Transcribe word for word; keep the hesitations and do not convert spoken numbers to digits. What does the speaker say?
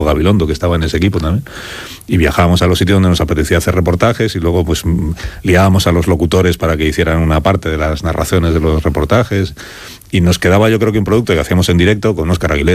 Gabilondo, que estaba en ese equipo también, y viajábamos a los sitios donde nos apetecía hacer reportajes y luego pues liábamos a los locutores para que hicieran una parte de las narraciones de los reportajes y nos quedaba yo creo que un producto que hacíamos en directo con Óscar Aguilera